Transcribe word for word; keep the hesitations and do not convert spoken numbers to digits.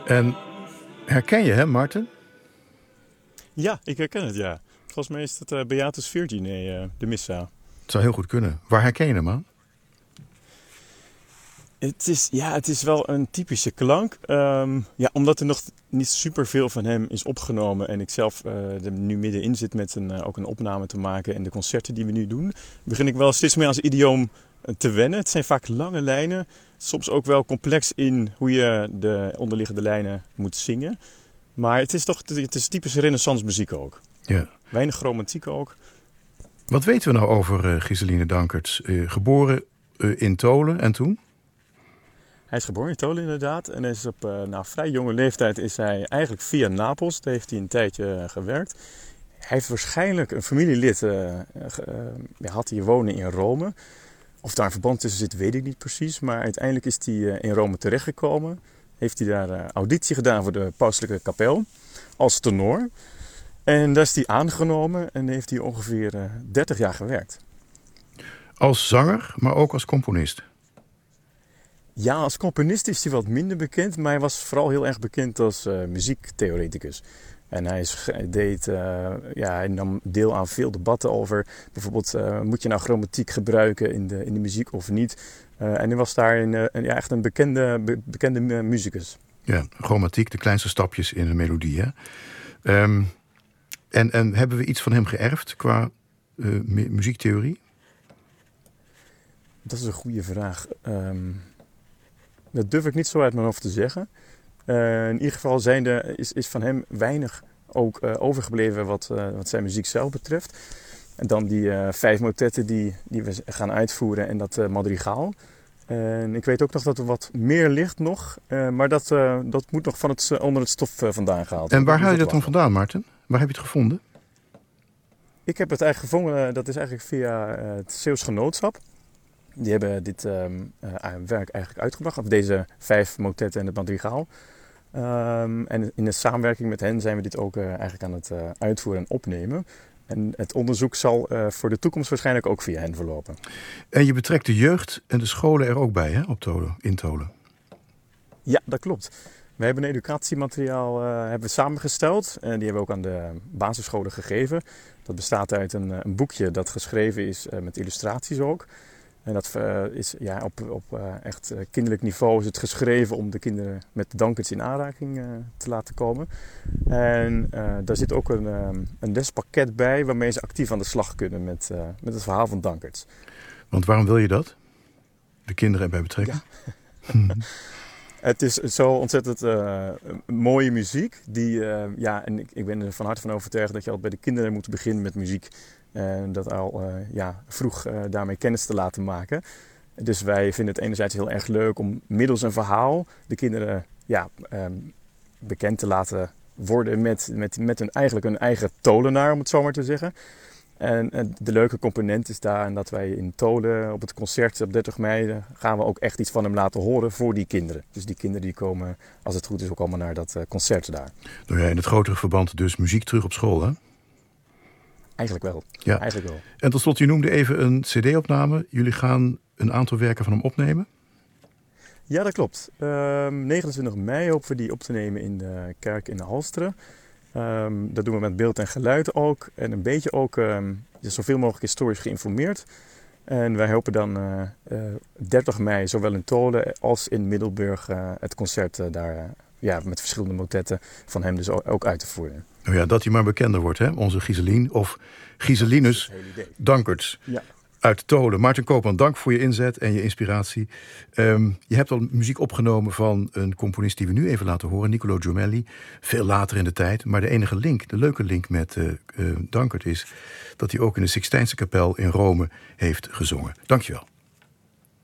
En herken je hem, Maarten? Ja, ik herken het, ja. Volgens mij is het uh, Beatus Virgine, uh, de Missa. Het zou heel goed kunnen. Waar herken je hem aan? Het is, ja, het is wel een typische klank. Um, ja, omdat er nog niet superveel van hem is opgenomen en ik zelf uh, er nu middenin zit met een, uh, ook een opname te maken en de concerten die we nu doen, begin ik wel steeds meer als idioom te wennen. Het zijn vaak lange lijnen, soms ook wel complex in hoe je de onderliggende lijnen moet zingen. Maar het is toch het is typische renaissance muziek ook. Ja. Weinig romantiek ook. Wat weten we nou over uh, Ghiseline Dankerts? Uh, geboren uh, in Tolen en toen? Hij is geboren in Tolen inderdaad. En is op uh, nou, vrij jonge leeftijd is hij eigenlijk via Napels. Daar heeft hij een tijdje uh, gewerkt. Hij heeft waarschijnlijk een familielid uh, uh, uh, had hij wonen in Rome. Of daar een verband tussen zit, weet ik niet precies. Maar uiteindelijk is hij uh, in Rome terechtgekomen. Heeft hij daar uh, auditie gedaan voor de pauselijke kapel. Als tenor. En daar is hij aangenomen en heeft hij ongeveer uh, dertig jaar gewerkt. Als zanger, maar ook als componist? Ja, als componist is hij wat minder bekend, maar hij was vooral heel erg bekend als uh, muziektheoreticus. En hij, is, hij, deed, uh, ja, hij nam deel aan veel debatten over bijvoorbeeld, uh, moet je nou chromatiek gebruiken in de, in de muziek of niet? Uh, en hij was daarin uh, een, ja, echt een bekende, be, bekende uh, muzikus. Ja, chromatiek, de kleinste stapjes in een melodie, hè? Um, en, en hebben we iets van hem geërfd qua uh, mu- muziektheorie? Dat is een goede vraag. Um, dat durf ik niet zo uit mijn hoofd te zeggen. Uh, in ieder geval zijn de, is, is van hem weinig ook uh, overgebleven wat, uh, wat zijn muziek zelf betreft. En dan die uh, vijf motetten die, die we gaan uitvoeren en dat uh, madrigaal. En ik weet ook nog dat er wat meer ligt nog. Uh, maar dat, uh, dat moet nog van het, uh, onder het stof uh, vandaan gehaald worden. En waar haal je dat dan wachten. vandaan, Maarten? Waar heb je het gevonden? Ik heb het eigenlijk gevonden, dat is eigenlijk via uh, het Zeeuws Genootschap. Die hebben dit um, uh, werk eigenlijk uitgebracht, of deze vijf motetten en het madrigaal. Um, en in de samenwerking met hen zijn we dit ook uh, eigenlijk aan het uh, uitvoeren en opnemen. En het onderzoek zal uh, voor de toekomst waarschijnlijk ook via hen verlopen. En je betrekt de jeugd en de scholen er ook bij, hè, op Tolen, in Tolen? Ja, dat klopt. We hebben een educatiemateriaal uh, hebben we samengesteld. En die hebben we ook aan de basisscholen gegeven. Dat bestaat uit een, een boekje dat geschreven is uh, met illustraties ook. En dat uh, is ja, op, op uh, echt uh, kinderlijk niveau is het geschreven om de kinderen met de Dankerts in aanraking uh, te laten komen. En uh, daar zit ook een, um, een lespakket bij waarmee ze actief aan de slag kunnen met, uh, met het verhaal van Dankerts. Want waarom wil je dat? De kinderen erbij betrekken? Ja. Het is zo ontzettend uh, mooie muziek. Die, uh, ja, en ik, ik ben er van harte van overtuigd dat je al bij de kinderen moet beginnen met muziek. En dat al uh, ja, vroeg uh, daarmee kennis te laten maken. Dus wij vinden het enerzijds heel erg leuk om middels een verhaal de kinderen ja, um, bekend te laten worden met, met, met hun, eigenlijk hun eigen tolenaar, om het zo maar te zeggen. En, en de leuke component is daar dat wij in Tolen op het concert op dertig mei gaan we ook echt iets van hem laten horen voor die kinderen. Dus die kinderen die komen, als het goed is, ook allemaal naar dat uh, concert daar. Nou ja, in het grotere verband dus muziek terug op school, hè? Eigenlijk wel. Ja. Eigenlijk wel. En tot slot, je noemde even een cd-opname. Jullie gaan een aantal werken van hem opnemen? Ja, dat klopt. Uh, negenentwintig mei hopen we die op te nemen in de kerk in de Halsteren. Um, dat doen we met beeld en geluid ook. En een beetje ook um, zoveel mogelijk historisch geïnformeerd. En wij hopen dan uh, uh, dertig mei zowel in Tolen als in Middelburg uh, het concert uh, daar uh, ja, met verschillende motetten van hem dus ook uit te voeren. Nou ja, dat hij maar bekender wordt, hè? Onze Ghiseline of Ghiselinus Dankerts. Ja. Uit Tolen. Maarten Koopman, dank voor je inzet en je inspiratie. Um, je hebt al muziek opgenomen van een componist die we nu even laten horen, Niccolò Jommelli. Veel later in de tijd. Maar de enige link, de leuke link met uh, uh, Dankert is dat hij ook in de Sixtijnse kapel in Rome heeft gezongen. Dank je wel.